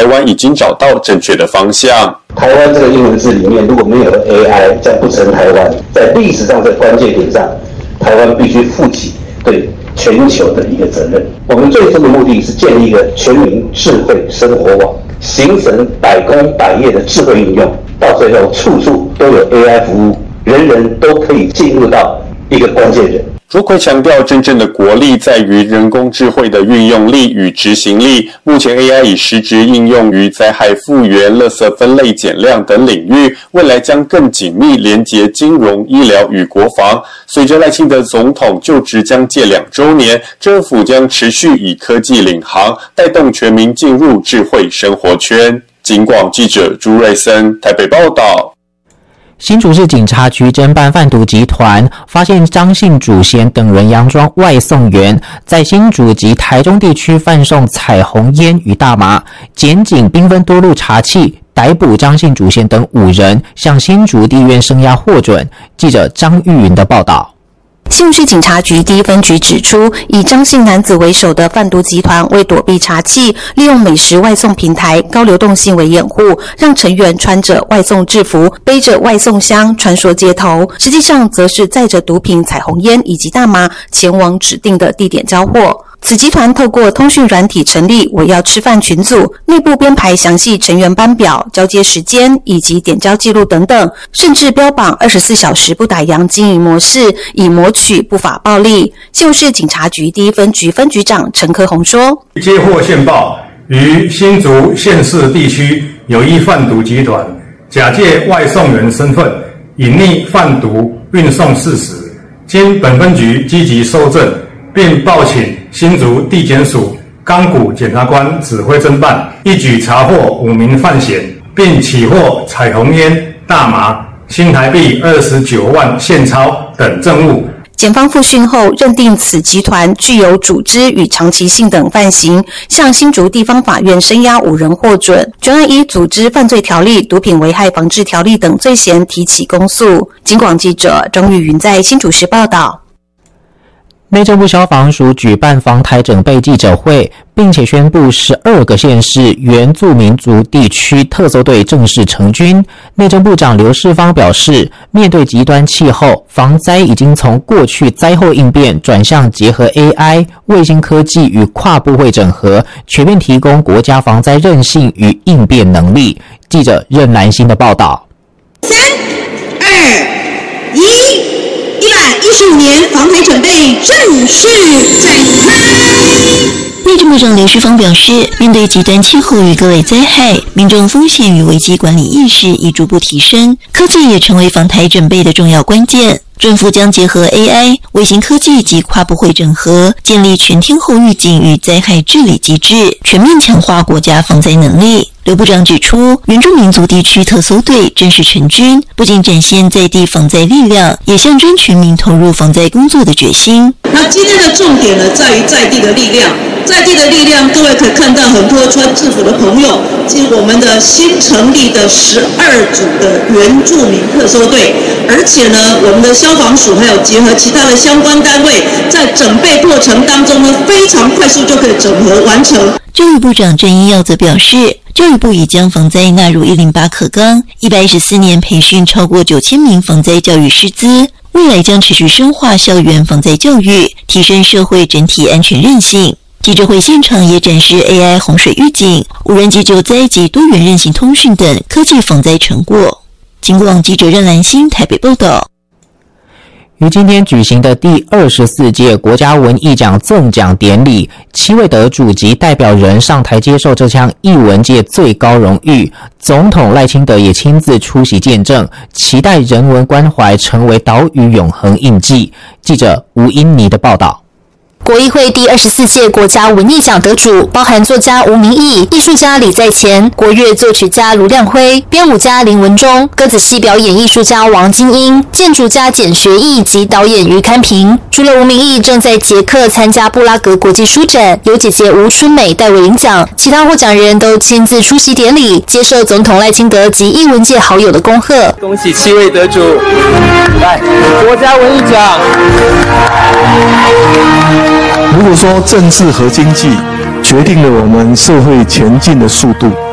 湾已经找到正确的方向。 台湾这个英文字里面如果没有 AI， 将不成台湾。在历史上这关键点上，台湾必须负起对全球的一个责任。我们最终的目的是建立一个全民智慧生活网，形成百工百业的智慧应用，到最后处处都有 AI 服务，人人都可以进入到一个关键人。 卓奎强调，真正的国力在于人工智慧的运用力与执行力。目前 AI 已实质应用于灾害复原、垃圾分类减量等领域，未来将更紧密连结金融、医疗与国防。随着赖清德总统就职将届2周年，政府将持续以科技领航，带动全民进入智慧生活圈。警广记者朱瑞森台北报道。 新竹市警察局侦办贩毒集团，发现张姓主嫌等人佯装外送员，在新竹及台中地区贩送彩虹烟与大麻。检警兵分多路查缉，逮捕张姓主嫌等5人，向新竹地院声押获准。记者张玉云的报道。 新竹市警察局第1分局指出，以张姓男子为首的贩毒集团为躲避查缉，利用美食外送平台高流动性为掩护，让成员穿着外送制服，背着外送箱穿梭街头，实际上则是载着毒品、彩虹烟以及大麻前往指定的地点交货。此集团透过通讯软体成立我要吃饭群组，内部编排详细成员班表、交接时间以及点交记录等等，甚至标榜24小时不打烊经营模式，以谋取不法暴利。新竹市警察局第1分局分局长陈科宏说， 接获线报，于新竹县市地区有一贩毒集团假借外送人身份隐匿贩毒运送事实，经本分局积极搜证，并报请新竹地检署钢骨检察官指挥侦办，一举查获5名犯嫌，并起获彩虹烟、大麻、新台币29万现钞等证物。 检方复讯后认定此集团具有组织与长期性等犯行，向新竹地方法院声押5人获准，专案以组织犯罪条例、毒品危害防治条例等罪嫌提起公诉。警广记者张玉云在新竹市报道。 内政部消防署举办防台整备记者会，并且宣布12个县市原住民族地区特搜队正式成军。内政部长刘世芳表示，面对极端气候，防灾已经从过去灾后应变转向结合 AI、卫星科技与跨部会整合，全面提供国家防灾韧性与应变能力。记者任兰心的报道。 3、2、1。115年防台准备正式展开。 内政部长刘世芳表示，面对极端气候与各类灾害，民众风险与危机管理意识已逐步提升，科技也成为防台准备的重要关键。政府将结合 AI、卫星科技及跨部会整合，建立全天候预警与灾害治理机制，全面强化国家防灾能力。刘部长指出，原住民族地区特搜队正式成军，不仅展现在地防灾力量，也象征全民投入防灾工作的决心。 那今天的重点呢，在于在地的力量。在地的力量，各位可以看到很多穿制服的朋友，即我们的新成立的12组的原住民特搜队，而且呢，我们的消防署还有结合其他的相关单位，在整备过程当中呢，非常快速就可以整合完成。 教育部长郑英耀则表示，教育部已将防灾纳入108课纲，114年培训超过9000名防灾教育师资，未来将持续深化校园防灾教育，提升社会整体安全韧性。记者会现场也展示 AI 洪水预警、无人机救灾及多元韧性通讯等科技防灾成果。警广记者任兰心台北报道。 于今天举行的第24届国家文艺奖赠奖典礼，7位得主及代表人上台接受这项艺文界最高荣誉。总统赖清德也亲自出席见证，期待人文关怀成为岛屿永恒印记。记者吴英妮的报道。 国艺会第24届国家文艺奖得主包含作家吴明益、艺术家李在前、国乐作曲家卢亮辉、编舞家林文忠、歌仔戏表演艺术家王金英、建筑家简学义及导演于堪平。除了吴明益正在捷克参加布拉格国际书展，由姐姐吴春美代为领奖，其他获奖人都亲自出席典礼，接受总统赖清德及艺文界好友的恭贺。 恭喜7位得主，来国家文艺奖。 如果说政治和经济决定了我们社会前进的速度，